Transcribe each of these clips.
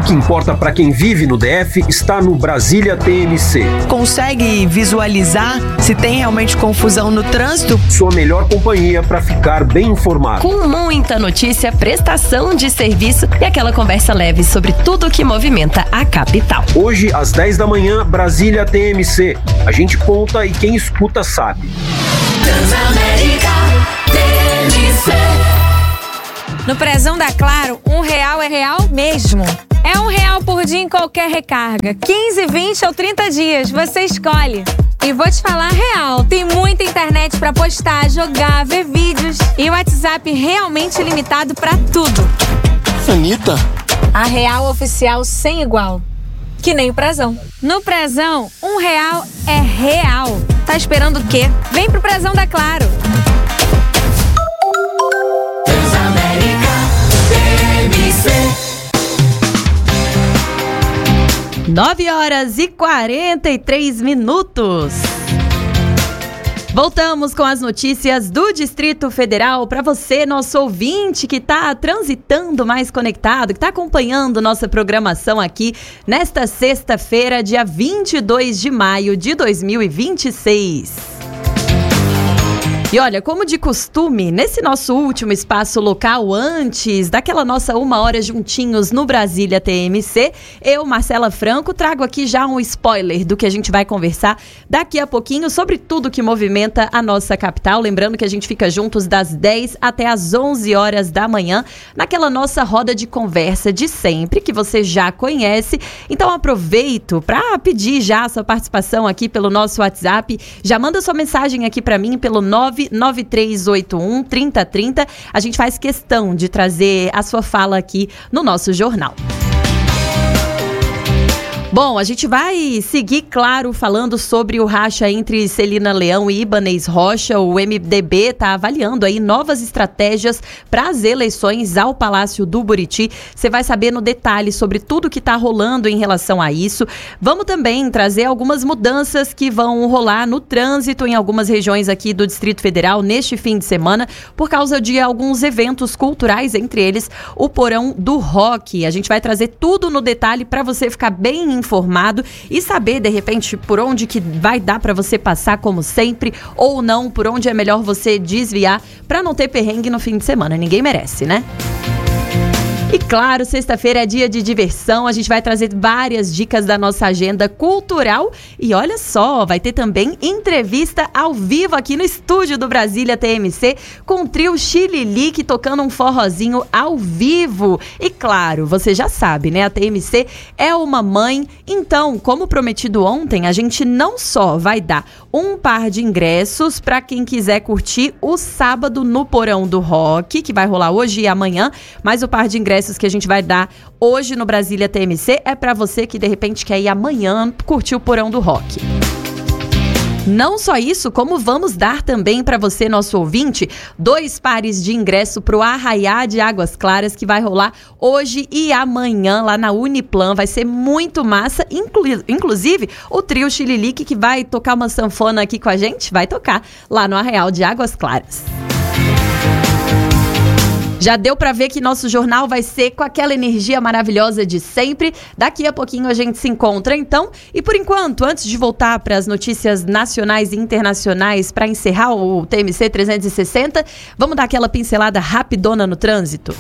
que importa para quem vive no DF está no Brasília TMC. Consegue visualizar se tem realmente confusão no trânsito? Sua melhor companhia para ficar bem informado. Com muita notícia, prestação de serviço e aquela conversa leve sobre tudo que movimenta a capital. Hoje, às 10 da manhã, Brasília TMC. A gente conta e quem escuta sabe. Transamérica TMC. No Prezão da Claro, R$1 é real mesmo. É R$1 por dia em qualquer recarga. 15, 20 ou 30 dias, você escolhe. E vou te falar real, tem muita internet pra postar, jogar, ver vídeos. E o WhatsApp realmente limitado pra tudo. Anitta. A real oficial sem igual. Que nem o Prezão. No Prezão, R$1 é real. Tá esperando o quê? Vem pro Prezão da Claro. 9h43. Voltamos com as notícias do Distrito Federal para você, nosso ouvinte que está transitando mais conectado, que está acompanhando nossa programação aqui nesta sexta-feira, dia 22 de maio de 2026. E olha, como de costume, nesse nosso último espaço local, antes daquela nossa 1 hora juntinhos no Brasília TMC, eu, Marcela Franco, trago aqui já um spoiler do que a gente vai conversar daqui a pouquinho sobre tudo que movimenta a nossa capital. Lembrando que a gente fica juntos das 10 até as 11 horas da manhã, naquela nossa roda de conversa de sempre, que você já conhece. Então aproveito para pedir já a sua participação aqui pelo nosso WhatsApp. Já manda sua mensagem aqui para mim pelo 99381-3030. A gente faz questão de trazer a sua fala aqui no nosso jornal. Bom, a gente vai seguir, claro, falando sobre o racha entre Celina Leão e Ibanez Rocha. O MDB está avaliando aí novas estratégias para as eleições ao Palácio do Buriti. Você vai saber no detalhe sobre tudo que está rolando em relação a isso. Vamos também trazer algumas mudanças que vão rolar no trânsito em algumas regiões aqui do Distrito Federal neste fim de semana, por causa de alguns eventos culturais, entre eles o Porão do Rock. A gente vai trazer tudo no detalhe para você ficar bem informado e saber, de repente, por onde que vai dar para você passar como sempre ou não, por onde é melhor você desviar para não ter perrengue no fim de semana. Ninguém merece, né? E claro, sexta-feira é dia de diversão, a gente vai trazer várias dicas da nossa agenda cultural e olha só, vai ter também entrevista ao vivo aqui no estúdio do Brasília TMC com o trio Chililique tocando um forrozinho ao vivo. E claro, você já sabe, né? A TMC é uma mãe, então, como prometido ontem, a gente não só vai dar um par de ingressos para quem quiser curtir o sábado no Porão do Rock, que vai rolar hoje e amanhã, mas o par de ingressos que a gente vai dar hoje no Brasília TMC é para você que de repente quer ir amanhã curtir o Porão do Rock. Não só isso, como vamos dar também para você, nosso ouvinte, 2 pares de ingresso para o Arraiá de Águas Claras, que vai rolar hoje e amanhã lá na Uniplan. Vai ser muito massa, inclusive o trio Chililique, que vai tocar uma sanfona aqui com a gente, vai tocar lá no Arraial de Águas Claras. Já deu para ver que nosso jornal vai ser com aquela energia maravilhosa de sempre. Daqui a pouquinho a gente se encontra, então. E por enquanto, antes de voltar para as notícias nacionais e internacionais para encerrar o TMC 360, vamos dar aquela pincelada rapidona no trânsito?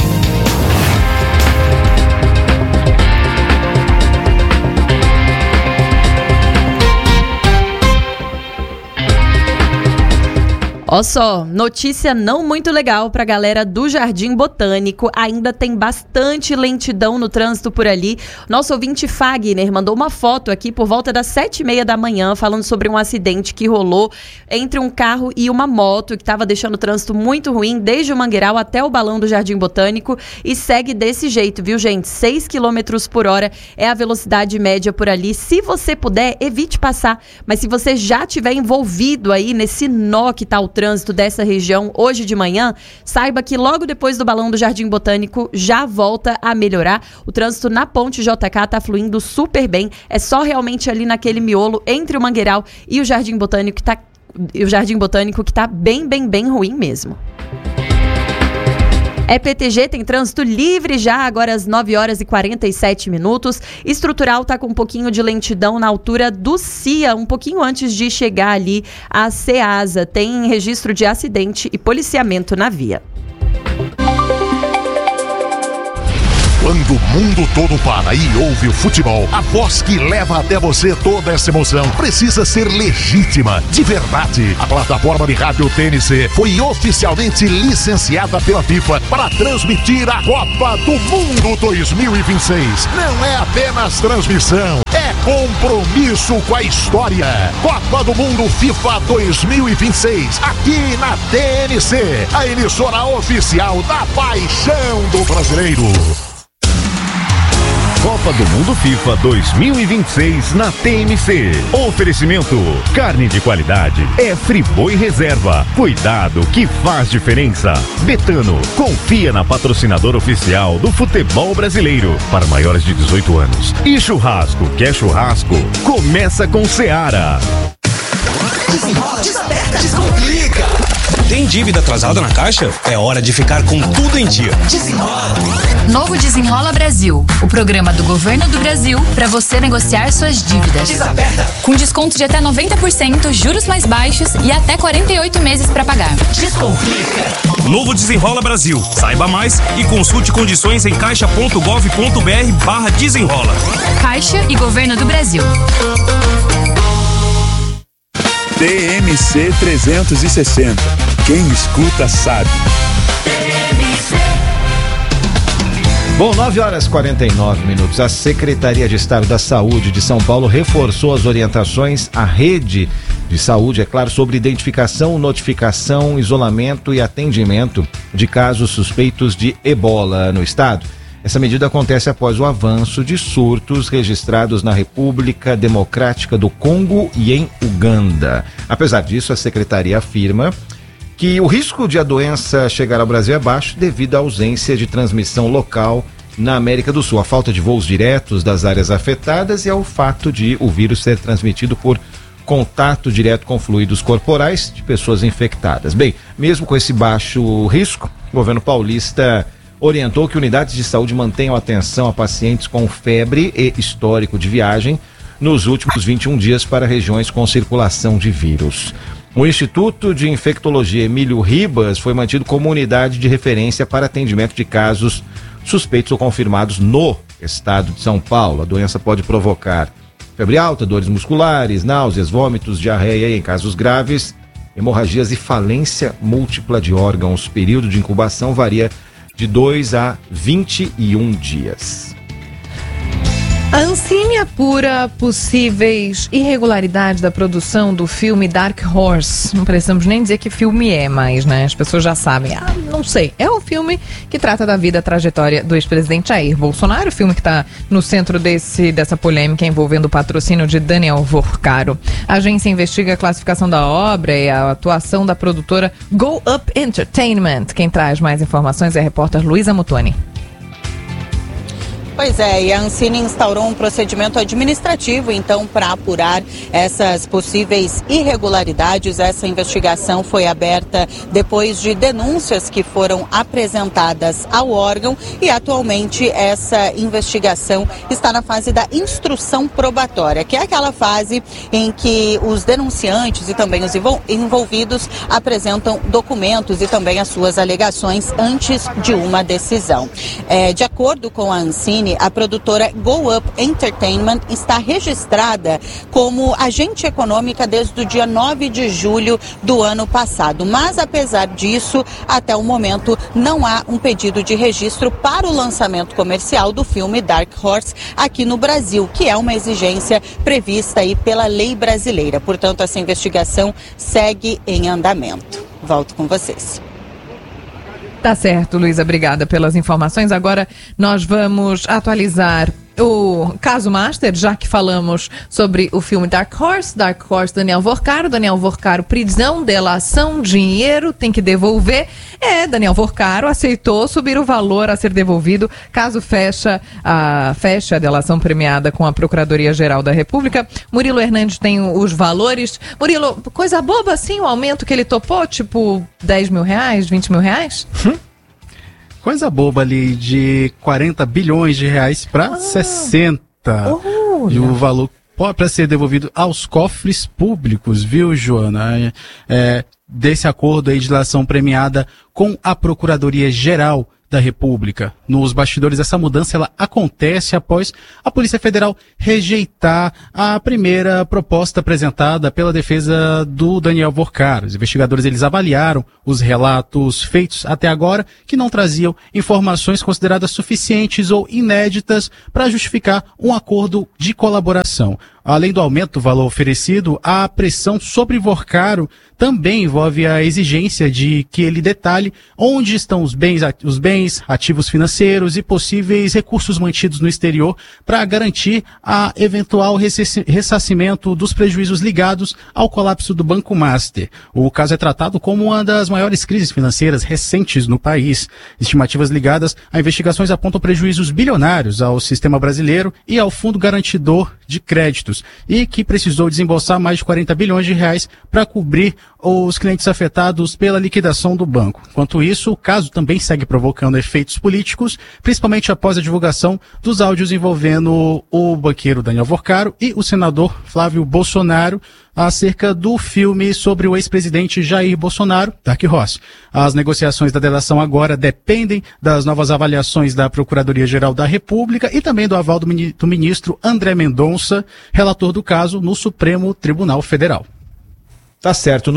Ó só, notícia não muito legal pra galera do Jardim Botânico. Ainda tem bastante lentidão no trânsito por ali. Nosso ouvinte Fagner mandou uma foto aqui por volta das 7h30 da manhã, falando sobre um acidente que rolou entre um carro e uma moto, que estava deixando o trânsito muito ruim, desde o Mangueiral até o Balão do Jardim Botânico, e segue desse jeito, viu, gente? 6 km por hora é a velocidade média por ali. Se você puder, evite passar. Mas se você já tiver envolvido aí nesse nó que tá o trânsito dessa região hoje de manhã, saiba que logo depois do Balão do Jardim Botânico já volta a melhorar. O trânsito na Ponte JK tá fluindo super bem. É só realmente ali naquele miolo entre o Mangueiral e o Jardim Botânico que tá bem ruim mesmo. EPTG tem trânsito livre já, agora às 9 horas e 47 minutos. Estrutural tá com um pouquinho de lentidão na altura do CIA, um pouquinho antes de chegar ali a Ceasa. Tem registro de acidente e policiamento na via. Quando o mundo todo para e ouve o futebol, a voz que leva até você toda essa emoção precisa ser legítima, de verdade. A plataforma de rádio TNC foi oficialmente licenciada pela FIFA para transmitir a Copa do Mundo 2026. Não é apenas transmissão, é compromisso com a história. Copa do Mundo FIFA 2026, aqui na TNC, a emissora oficial da paixão do brasileiro. Copa do Mundo FIFA 2026 na TMC. Oferecimento: carne de qualidade é Friboi Reserva. Cuidado que faz diferença. Betano, confia na patrocinadora oficial do futebol brasileiro para maiores de 18 anos. E churrasco, quer churrasco? Começa com Seara. Desenrola, desaperta, descomplica. Tem dívida atrasada na Caixa? É hora de ficar com tudo em dia. Desenrola. Novo Desenrola Brasil, o programa do Governo do Brasil para você negociar suas dívidas. Desaperta. Com desconto de até 90%, juros mais baixos e até 48 meses para pagar. Descomplica. Novo Desenrola Brasil. Saiba mais e consulte condições em caixa.gov.br/desenrola. Caixa e Governo do Brasil. TMC 360. Quem escuta sabe. Bom, 9 horas e 49 minutos. A Secretaria de Estado da Saúde de São Paulo reforçou as orientações à rede de saúde, é claro, sobre identificação, notificação, isolamento e atendimento de casos suspeitos de ebola no estado. Essa medida acontece após o avanço de surtos registrados na República Democrática do Congo e em Uganda. Apesar disso, a secretaria afirma que o risco de a doença chegar ao Brasil é baixo devido à ausência de transmissão local na América do Sul, a falta de voos diretos das áreas afetadas e ao fato de o vírus ser transmitido por contato direto com fluidos corporais de pessoas infectadas. Bem, mesmo com esse baixo risco, o governo paulista orientou que unidades de saúde mantenham atenção a pacientes com febre e histórico de viagem nos últimos 21 dias para regiões com circulação de vírus. O Instituto de Infectologia Emílio Ribas foi mantido como unidade de referência para atendimento de casos suspeitos ou confirmados no estado de São Paulo. A doença pode provocar febre alta, dores musculares, náuseas, vômitos, diarreia e, em casos graves, hemorragias e falência múltipla de órgãos. O período de incubação varia de 2 a 21 dias. A Ancine apura possíveis irregularidades da produção do filme Dark Horse. Não precisamos nem dizer que filme é, mas, né, as pessoas já sabem. Não sei. É o filme que trata da vida, trajetória do ex-presidente Jair Bolsonaro. O filme que está no centro dessa polêmica envolvendo o patrocínio de Daniel Vorcaro. A agência investiga a classificação da obra e a atuação da produtora Go Up Entertainment. Quem traz mais informações é a repórter Luísa Mutoni. Pois é, e a Ancine instaurou um procedimento administrativo, então, para apurar essas possíveis irregularidades. Essa investigação foi aberta depois de denúncias que foram apresentadas ao órgão e, atualmente, essa investigação está na fase da instrução probatória, que é aquela fase em que os denunciantes e também os envolvidos apresentam documentos e também as suas alegações antes de uma decisão. De acordo com a Ancine, a produtora Go Up Entertainment está registrada como agente econômica desde o dia 9 de julho do ano passado. Mas, apesar disso, até o momento não há um pedido de registro para o lançamento comercial do filme Dark Horse aqui no Brasil, que é uma exigência prevista aí pela lei brasileira. Portanto, essa investigação segue em andamento. Volto com vocês. Tá certo, Luísa, obrigada pelas informações. Agora nós vamos atualizar o caso Master, já que falamos sobre o filme Dark Horse, Daniel Vorcaro, prisão, delação, dinheiro, tem que devolver. Daniel Vorcaro aceitou subir o valor a ser devolvido caso feche a delação premiada com a Procuradoria-Geral da República. Murilo Hernandes tem os valores. Murilo, coisa boba assim, o aumento que ele topou, tipo 10 mil reais, 20 mil reais? coisa boba ali, de 40 bilhões de reais para 60. E o valor para ser devolvido aos cofres públicos, viu, Joana? Desse acordo aí de delação premiada com a Procuradoria-Geral da República. Nos bastidores, essa mudança ela acontece após a Polícia Federal rejeitar a primeira proposta apresentada pela defesa do Daniel Vorcar. Os investigadores eles avaliaram os relatos feitos até agora que não traziam informações consideradas suficientes ou inéditas para justificar um acordo de colaboração. Além do aumento do valor oferecido, a pressão sobre Vorcaro também envolve a exigência de que ele detalhe onde estão os bens, ativos financeiros e possíveis recursos mantidos no exterior para garantir a eventual ressarcimento dos prejuízos ligados ao colapso do Banco Master. O caso é tratado como uma das maiores crises financeiras recentes no país. Estimativas ligadas a investigações apontam prejuízos bilionários ao sistema brasileiro e ao Fundo Garantidor de Créditos, e que precisou desembolsar mais de 40 bilhões de reais para cobrir os clientes afetados pela liquidação do banco. Enquanto isso, o caso também segue provocando efeitos políticos, principalmente após a divulgação dos áudios envolvendo o banqueiro Daniel Vorcaro e o senador Flávio Bolsonaro acerca do filme sobre o ex-presidente Jair Bolsonaro, Dark Horse. As negociações da delação agora dependem das novas avaliações da Procuradoria-Geral da República e também do aval do ministro André Mendonça, relator do caso no Supremo Tribunal Federal. Tá certo,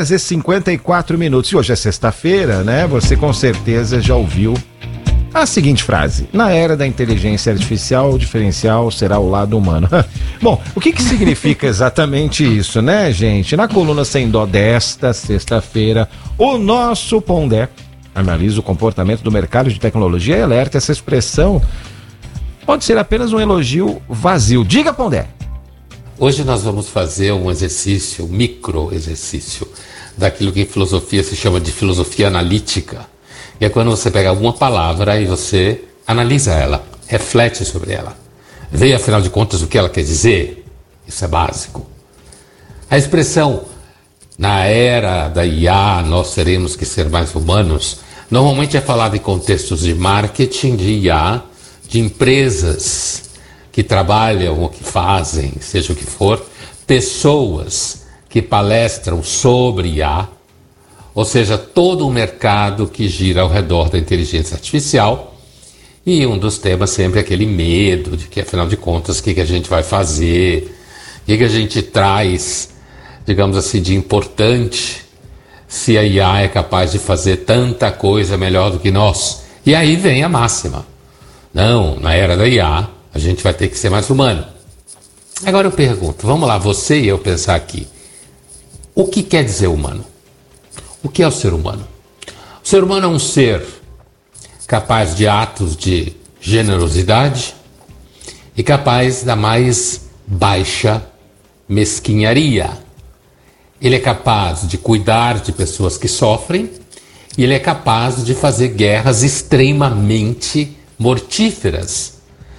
9h54. E hoje é sexta-feira, né? Você com certeza já ouviu a seguinte frase: na era da inteligência artificial, o diferencial será o lado humano. Bom, o que significa exatamente isso, né, gente? Na coluna Sem Dó desta sexta-feira, o nosso Pondé analisa o comportamento do mercado de tecnologia e alerta: essa expressão pode ser apenas um elogio vazio. Diga, Pondé. Hoje nós vamos fazer um exercício, um micro-exercício, daquilo que em filosofia se chama de filosofia analítica. E é quando você pega alguma palavra e você analisa ela, reflete sobre ela. Vê, afinal de contas, o que ela quer dizer. Isso é básico. A expressão, na era da IA, nós teremos que ser mais humanos, normalmente é falada em contextos de marketing, de IA, de empresas que trabalham ou que fazem, seja o que for, pessoas que palestram sobre IA, ou seja, todo um mercado que gira ao redor da inteligência artificial, e um dos temas sempre é aquele medo de que, afinal de contas, o que a gente vai fazer, o que a gente traz, digamos assim, de importante, se a IA é capaz de fazer tanta coisa melhor do que nós. E aí vem a máxima. Não, na era da IA, a gente vai ter que ser mais humano. Agora eu pergunto, vamos lá, você e eu pensar aqui. O que quer dizer humano? O que é o ser humano? O ser humano é um ser capaz de atos de generosidade e capaz da mais baixa mesquinharia. Ele é capaz de cuidar de pessoas que sofrem e ele é capaz de fazer guerras extremamente mortíferas.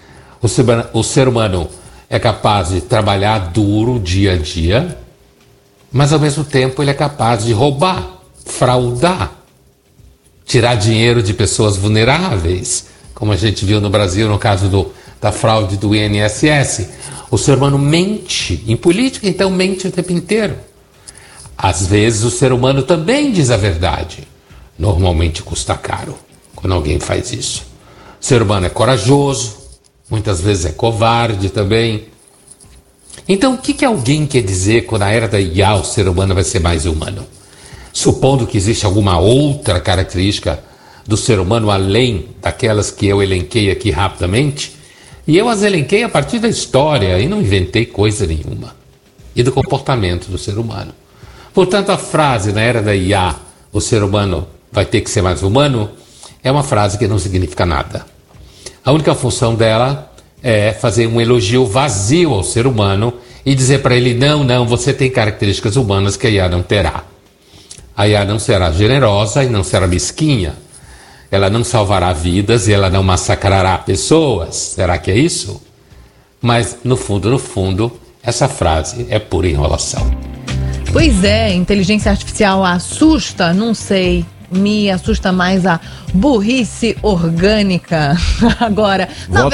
O ser humano é capaz de trabalhar duro dia a dia, mas ao mesmo tempo ele é capaz de roubar, fraudar, tirar dinheiro de pessoas vulneráveis, como a gente viu no Brasil no caso da fraude do INSS. O ser humano mente em política, então mente o tempo inteiro. Às vezes o ser humano também diz a verdade. Normalmente custa caro quando alguém faz isso. O ser humano é corajoso, muitas vezes é covarde também. Então, o que alguém quer dizer quando na era da IA o ser humano vai ser mais humano? Supondo que existe alguma outra característica do ser humano além daquelas que eu elenquei aqui rapidamente, e eu as elenquei a partir da história e não inventei coisa nenhuma, e do comportamento do ser humano. Portanto, a frase na era da IA, o ser humano vai ter que ser mais humano, é uma frase que não significa nada. A única função dela é fazer um elogio vazio ao ser humano e dizer para ele, não, você tem características humanas que a IA não terá. A IA não será generosa e não será mesquinha. Ela não salvará vidas e ela não massacrará pessoas. Será que é isso? Mas, no fundo, essa frase é pura enrolação. Pois é, inteligência artificial assusta? Não sei. me assusta mais a burrice orgânica. Agora,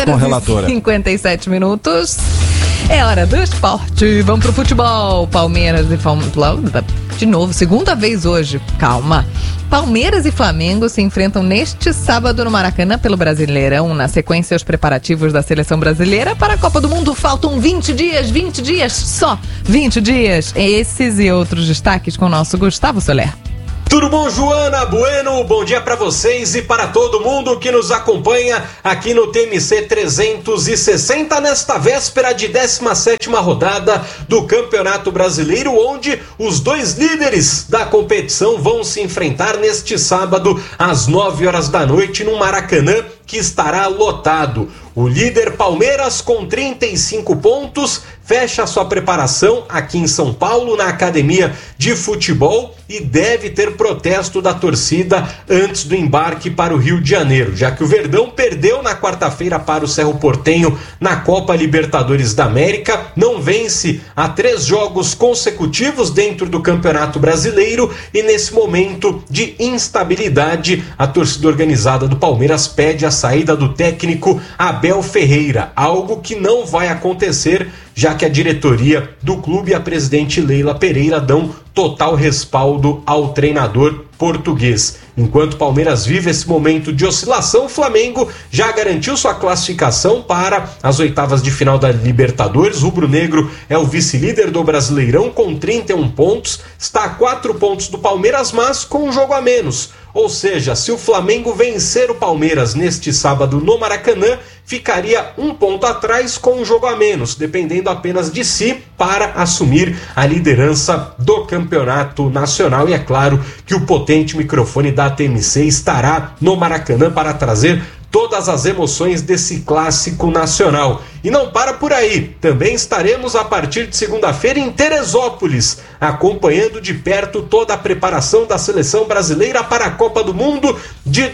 9h57 minutos. É hora do esporte. Vamos pro futebol. Palmeiras e de novo, segunda vez hoje. Calma. Palmeiras e Flamengo se enfrentam neste sábado no Maracanã pelo Brasileirão. Na sequência, os preparativos da seleção brasileira para a Copa do Mundo. Faltam 20 dias, só 20 dias. Esses e outros destaques com o nosso Gustavo Soler. Tudo bom, Joana Bueno? Bom dia para vocês e para todo mundo que nos acompanha aqui no TMC 360 nesta véspera de 17ª rodada do Campeonato Brasileiro, onde os dois líderes da competição vão se enfrentar neste sábado às 9h da noite no Maracanã, que estará lotado. O líder Palmeiras, com 35 pontos, fecha sua preparação aqui em São Paulo, na Academia de Futebol, e deve ter protesto da torcida antes do embarque para o Rio de Janeiro, já que o Verdão perdeu na quarta-feira para o Cerro Porteño na Copa Libertadores da América, não vence há 3 jogos consecutivos dentro do Campeonato Brasileiro, e nesse momento de instabilidade, a torcida organizada do Palmeiras pede a saída do técnico Abel Ferreira, algo que não vai acontecer, já que a diretoria do clube e a presidente Leila Pereira dão total respaldo ao treinador português. Enquanto o Palmeiras vive esse momento de oscilação, o Flamengo já garantiu sua classificação para as oitavas de final da Libertadores. O rubro-negro é o vice-líder do Brasileirão com 31 pontos, está a 4 pontos do Palmeiras, mas com um jogo a menos. Ou seja, se o Flamengo vencer o Palmeiras neste sábado no Maracanã, ficaria 1 ponto atrás com um jogo a menos, dependendo apenas de si para assumir a liderança do campeonato nacional. E é claro que o potente microfone da TMC estará no Maracanã para trazer todas as emoções desse clássico nacional. E não para por aí, também estaremos a partir de segunda-feira em Teresópolis, acompanhando de perto toda a preparação da seleção brasileira para a Copa do Mundo de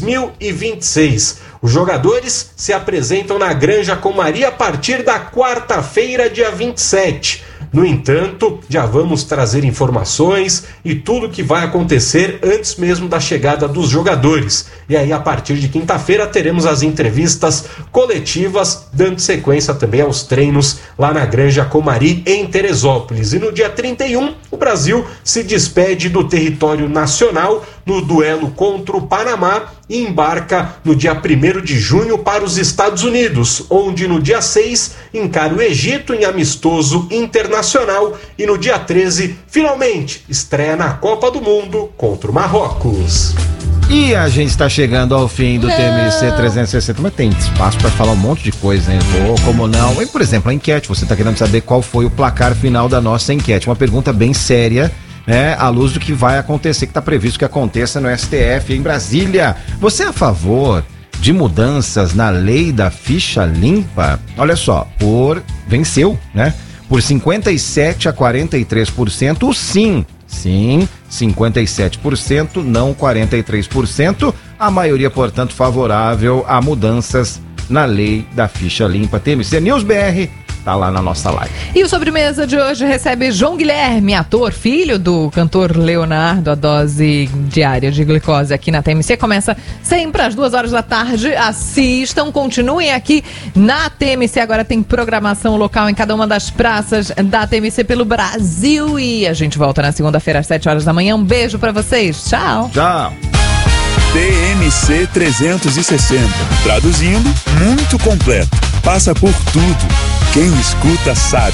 2026. Os jogadores se apresentam na Granja Comari a partir da quarta-feira, dia 27. No entanto, já vamos trazer informações e tudo que vai acontecer antes mesmo da chegada dos jogadores. E aí, a partir de quinta-feira, teremos as entrevistas coletivas, dando sequência também aos treinos lá na Granja Comari, em Teresópolis. E no dia 31, o Brasil se despede do território nacional no duelo contra o Panamá e embarca no dia 1º de junho para os Estados Unidos, onde no dia 6 encara o Egito em amistoso internacional e no dia 13, finalmente, estreia na Copa do Mundo contra o Marrocos. E a gente está chegando ao fim do TMC 360, mas tem espaço para falar um monte de coisa, hein? Como não? E, por exemplo, a enquete, você está querendo saber qual foi o placar final da nossa enquete, uma pergunta bem séria, né, à luz do que vai acontecer, que está previsto que aconteça no STF em Brasília. Você é a favor de mudanças na lei da ficha limpa? Olha só, venceu, né? Por 57% a 43%, o sim. Sim, 57%, não 43%. A maioria, portanto, favorável a mudanças na lei da ficha limpa. TMC News BR tá lá na nossa live. E o Sobremesa de hoje recebe João Guilherme, ator, filho do cantor Leonardo. A dose diária de glicose aqui na TMC começa sempre às 2h da tarde. Assistam, continuem aqui na TMC. Agora tem programação local em cada uma das praças da TMC pelo Brasil. E a gente volta na segunda-feira às 7h da manhã. Um beijo pra vocês. Tchau. Tchau. TMC 360. Traduzindo, muito completo. Passa por tudo. Quem escuta sabe.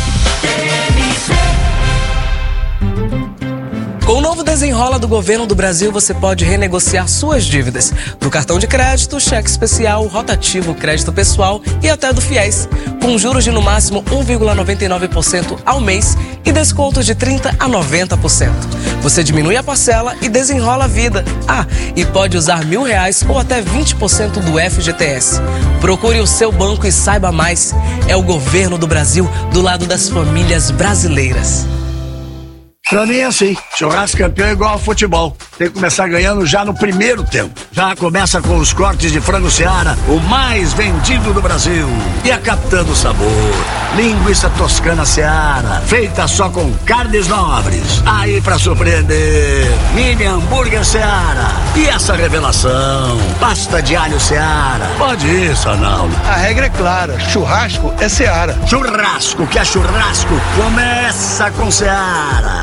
Com o novo Desenrola do Governo do Brasil, você pode renegociar suas dívidas. Do cartão de crédito, cheque especial, rotativo, crédito pessoal e até do FIES. Com juros de no máximo 1,99% ao mês e descontos de 30% a 90%. Você diminui a parcela e desenrola a vida. Ah, e pode usar R$1.000 ou até 20% do FGTS. Procure o seu banco e saiba mais. É o governo do Brasil do lado das famílias brasileiras. Pra mim é assim, churrasco campeão é igual ao futebol. Tem que começar ganhando já no primeiro tempo. Já começa com os cortes de frango Seara, o mais vendido do Brasil. E a Capitã do Sabor, linguiça toscana Seara, feita só com carnes nobres. Aí pra surpreender, mini hambúrguer Seara. E essa revelação, pasta de alho Seara. Pode ir, Sanaldo. A regra é clara, churrasco é Seara. Churrasco que é churrasco, começa com Seara.